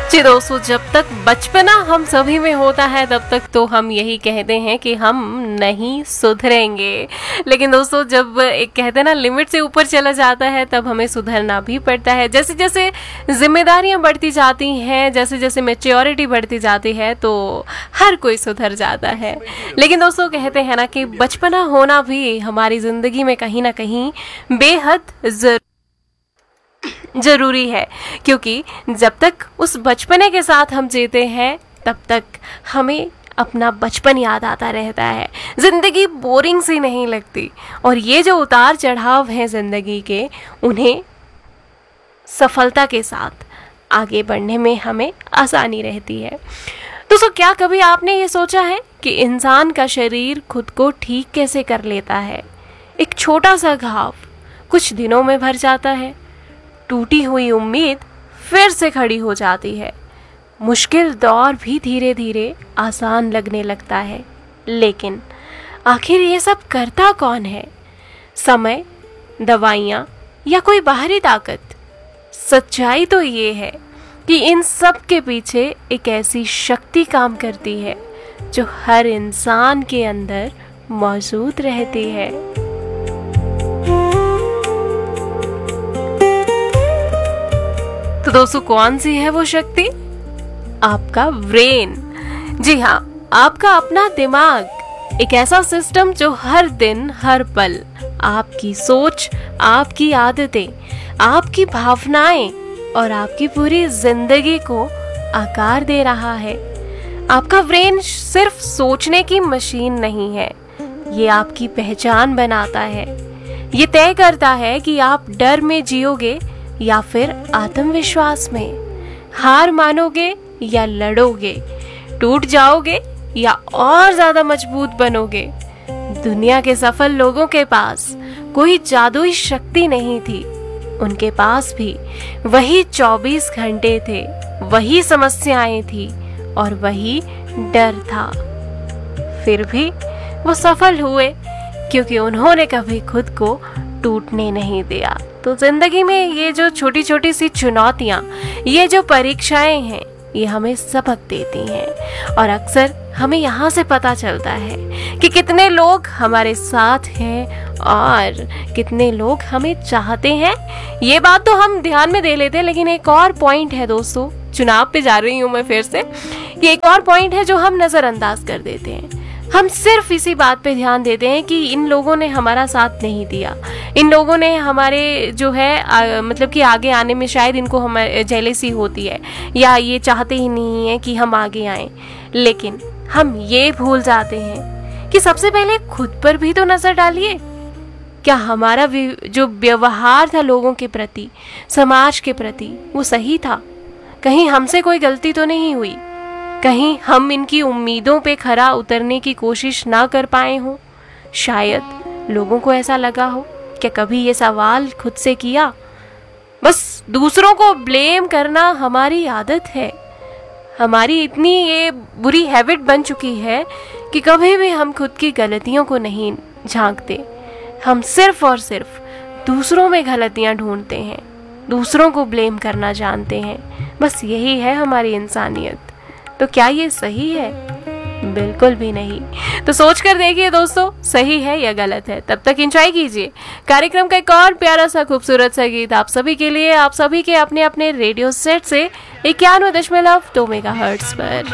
जी दोस्तों, जब तक बचपना हम सभी में होता है तब तक तो हम यही कहते हैं कि हम नहीं सुधरेंगे। लेकिन दोस्तों, जब एक कहते हैं ना लिमिट से ऊपर चला जाता है तब हमें सुधरना भी पड़ता है। जैसे जैसे जिम्मेदारियां बढ़ती जाती हैं, जैसे जैसे मैच्योरिटी बढ़ती जाती है तो हर कोई सुधर जाता है। लेकिन दोस्तों, कहते हैं ना कि बचपना होना भी हमारी जिंदगी में कहीं ना कहीं बेहद जरूरी है, क्योंकि जब तक उस बचपने के साथ हम जीते हैं तब तक हमें अपना बचपन याद आता रहता है। जिंदगी बोरिंग सी नहीं लगती, और ये जो उतार चढ़ाव हैं जिंदगी के, उन्हें सफलता के साथ आगे बढ़ने में हमें आसानी रहती है। दोस्तों, क्या कभी आपने ये सोचा है कि इंसान का शरीर खुद को ठीक कैसे कर लेता है? एक छोटा सा घाव कुछ दिनों में भर जाता है, टूटी हुई उम्मीद फिर से खड़ी हो जाती है, मुश्किल दौर भी धीरे धीरे आसान लगने लगता है। लेकिन आखिर ये सब करता कौन है? समय, दवाइयाँ या कोई बाहरी ताकत? सच्चाई तो ये है कि इन सब के पीछे एक ऐसी शक्ति काम करती है जो हर इंसान के अंदर मौजूद रहती है। तो दोस्तों, कौन सी है वो शक्ति? आपका ब्रेन। जी हाँ, आपका अपना दिमाग, एक ऐसा सिस्टम जो हर दिन हर पल आपकी सोच, आपकी आदतें, आपकी भावनाएं और आपकी पूरी जिंदगी को आकार दे रहा है। आपका ब्रेन सिर्फ सोचने की मशीन नहीं है, ये आपकी पहचान बनाता है। ये तय करता है कि आप डर में जियोगे या फिर आत्मविश्वास में, हार मानोगे या लड़ोगे, टूट जाओगे या और ज्यादा मजबूत बनोगे। दुनिया के सफल लोगों के पास कोई जादुई शक्ति नहीं थी, उनके पास भी वही 24 घंटे थे, वही समस्याएं थी और वही डर था। फिर भी वो सफल हुए क्योंकि उन्होंने कभी खुद को टूटने नहीं दिया। तो जिंदगी में ये जो छोटी छोटी सी चुनौतियाँ, ये जो परीक्षाएं हैं, ये हमें सबक देती हैं, और अक्सर हमें यहाँ से पता चलता है कि कितने लोग हमारे साथ हैं और कितने लोग हमें चाहते हैं। ये बात तो हम ध्यान में दे लेते हैं, लेकिन एक और पॉइंट है दोस्तों, चुनाव पे जा रही हूँ मैं फिर से, ये एक और पॉइंट है जो हम नजरअंदाज कर देते हैं। हम सिर्फ इसी बात पे ध्यान देते हैं कि इन लोगों ने हमारा साथ नहीं दिया, इन लोगों ने हमारे जो है मतलब कि आगे आने में शायद इनको हमारे जेलेसी होती है, या ये चाहते ही नहीं है कि हम आगे आएं। लेकिन हम ये भूल जाते हैं कि सबसे पहले खुद पर भी तो नजर डालिए। क्या हमारा जो व्यवहार था लोगों के प्रति, समाज के प्रति, वो सही था? कहीं हमसे कोई गलती तो नहीं हुई? कहीं हम इनकी उम्मीदों पे खरा उतरने की कोशिश ना कर पाए हों? शायद लोगों को ऐसा लगा हो। क्या कभी ये सवाल खुद से किया? बस दूसरों को ब्लेम करना हमारी आदत है, हमारी इतनी ये बुरी हैबिट बन चुकी है कि कभी भी हम खुद की गलतियों को नहीं झांकते। हम सिर्फ और सिर्फ दूसरों में गलतियां ढूंढते हैं, दूसरों को ब्लेम करना जानते हैं। बस यही है हमारी इंसानियत। तो क्या ये सही है? बिल्कुल भी नहीं। तो सोच कर देखिए दोस्तों, सही है या गलत है। तब तक एंजॉय कीजिए कार्यक्रम का एक और प्यारा सा खूबसूरत सा गीत आप सभी के लिए, आप सभी के अपने अपने रेडियो सेट से 91.2 मेगाहर्ट्ज पर।